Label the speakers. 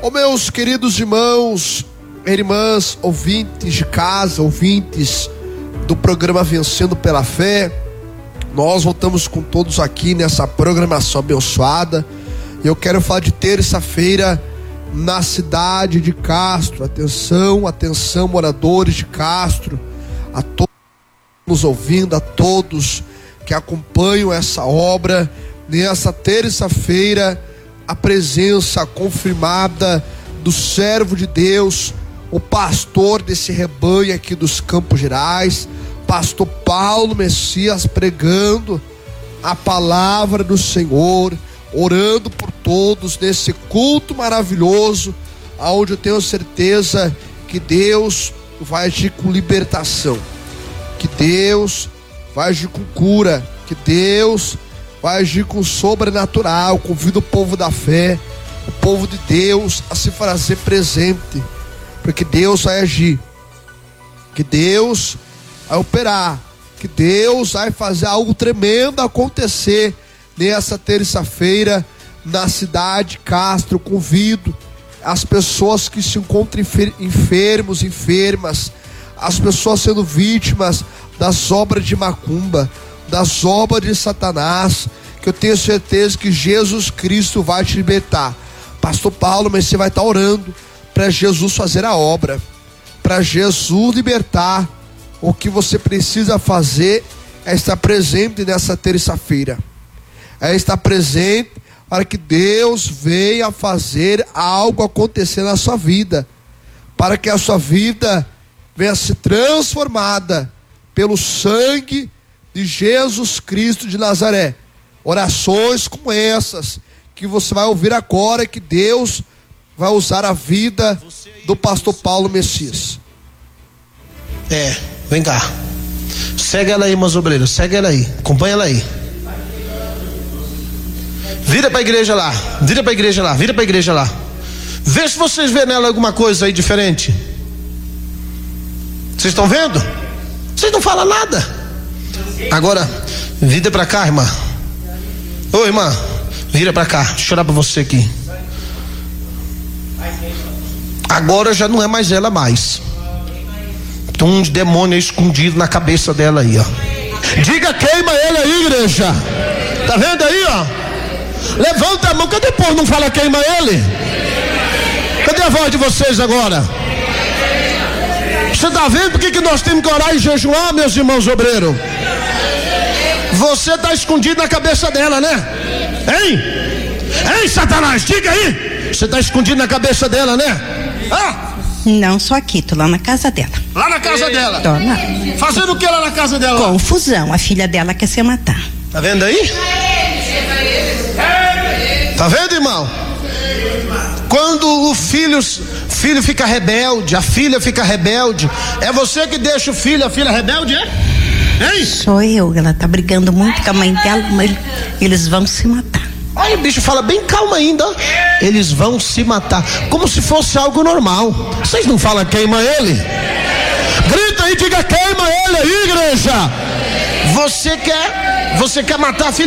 Speaker 1: Ó meus queridos irmãos, irmãs, ouvintes de casa, ouvintes do programa Vencendo pela Fé, nós voltamos com todos aqui nessa programação abençoada. Eu quero falar de terça-feira na cidade de Castro. Atenção, atenção, moradores de Castro, a todos nos ouvindo, a todos que acompanham essa obra. Nessa terça-feira, a presença confirmada do servo de Deus, o pastor desse rebanho aqui dos Campos Gerais, pastor Paulo Messias, pregando a palavra do Senhor, orando por todos nesse culto maravilhoso, onde eu tenho certeza que Deus vai agir com libertação, que Deus vai agir com cura, que Deus vai agir com sobrenatural. Convido o povo da fé, o povo de Deus, a se fazer presente, porque Deus vai agir, que Deus vai operar, que Deus vai fazer algo tremendo acontecer nessa terça-feira na cidade de Castro. Convido as pessoas que se encontram enfermos, enfermas, as pessoas sendo vítimas das obras de macumba, das obras de Satanás, que eu tenho certeza que Jesus Cristo vai te libertar. Pastor Paulo, mas você vai estar orando para Jesus fazer a obra, para Jesus libertar. O que você precisa fazer é estar presente nessa terça-feira, é estar presente para que Deus venha fazer algo acontecer na sua vida, para que a sua vida venha ser transformada pelo sangue de Jesus Cristo de Nazaré. Orações como essas que você vai ouvir agora, que Deus vai usar a vida do pastor Paulo Messias.
Speaker 2: Vem cá. Segue ela aí, irmãs obreiras, segue ela aí, acompanha ela aí. Vira para a igreja lá, vira para a igreja lá, vira para a igreja lá. Vê se vocês vêem nela alguma coisa aí diferente. Vocês estão vendo? Vocês não falam nada. Agora, vira para cá, irmã. Ô irmã, vira para cá, deixa eu chorar para você aqui. Agora já não é mais ela mais. Tem um demônio escondido na cabeça dela aí, ó. Diga, queima ele aí, igreja. Tá vendo aí, ó? Levanta a mão. Cadê o povo? Não fala queima ele? Cadê a voz de vocês agora? Você tá vendo por que nós temos que orar e jejuar, meus irmãos obreiros? Você está escondido na cabeça dela, né? Hein, Satanás, diga aí. Você está escondido na cabeça dela, né?
Speaker 3: Não, só aqui, tô lá na casa dela.
Speaker 2: Lá na casa dela?
Speaker 3: Tô lá.
Speaker 2: Fazendo o que lá na casa dela?
Speaker 3: Confusão, a filha dela quer se matar.
Speaker 2: Tá vendo aí? Tá vendo, irmão? Quando o filho fica rebelde, a filha fica rebelde, é você que deixa o filho, a filha rebelde, é? Hein?
Speaker 3: Sou eu, ela tá brigando muito com a mãe dela, mas eles vão se matar.
Speaker 2: Olha, o bicho fala bem calmo ainda. Eles vão se matar, como se fosse algo normal. Vocês não falam queima ele? Grita aí, diga queima ele aí, igreja. Você quer matar a filha